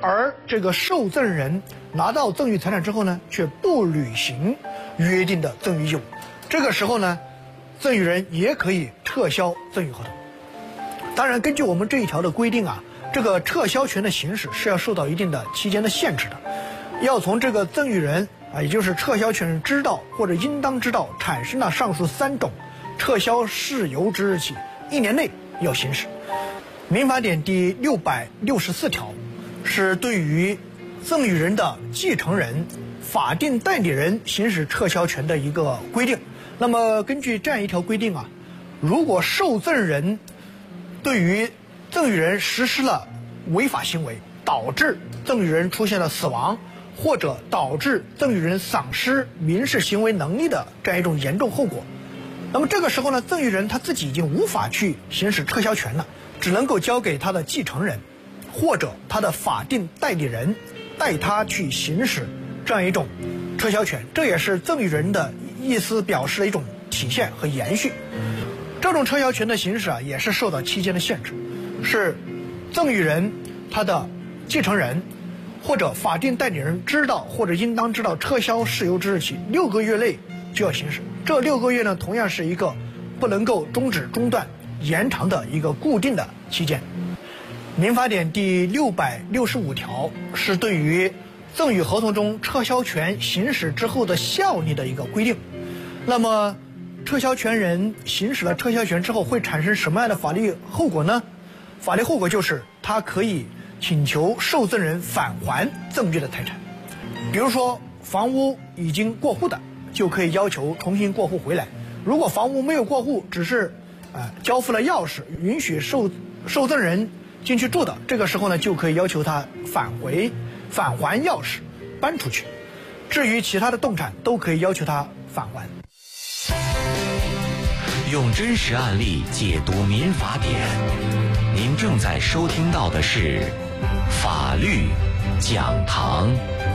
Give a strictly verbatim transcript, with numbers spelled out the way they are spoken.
而这个受赠人拿到赠与财产之后呢，却不履行约定的赠与义务，这个时候呢，赠与人也可以撤销赠与合同。当然，根据我们这一条的规定啊，这个撤销权的行使是要受到一定的期间的限制的，要从这个赠与人啊，也就是撤销权人知道或者应当知道产生了上述三种撤销事由之日起一年内要行使。民法典第六百六十四条是对于赠与人的继承人、法定代理人行使撤销权的一个规定。那么根据这样一条规定啊，如果受赠人对于赠与人实施了违法行为，导致赠与人出现了死亡，或者导致赠与人丧失民事行为能力的这样一种严重后果，那么这个时候呢，赠与人他自己已经无法去行使撤销权了，只能够交给他的继承人或者他的法定代理人代他去行使这样一种撤销权，这也是赠与人的意思表示的一种体现和延续。这种撤销权的行使啊，也是受到期间的限制，是赠与人他的继承人或者法定代理人知道或者应当知道撤销事由之日起六个月内就要行使。这六个月呢，同样是一个不能够终止、中断、延长的一个固定的期间。民法典第六百六十五条是对于赠与合同中撤销权行使之后的效力的一个规定。那么撤销权人行使了撤销权之后会产生什么样的法律后果呢？法律后果就是他可以请求受赠人返还赠与的财产。比如说房屋已经过户的，就可以要求重新过户回来；如果房屋没有过户，只是呃交付了钥匙，允许受受赠人进去住的，这个时候呢，就可以要求他返回返还钥匙，搬出去。至于其他的动产，都可以要求他返还。 用真实案例解读民法典，您正在收听到的是法律讲堂。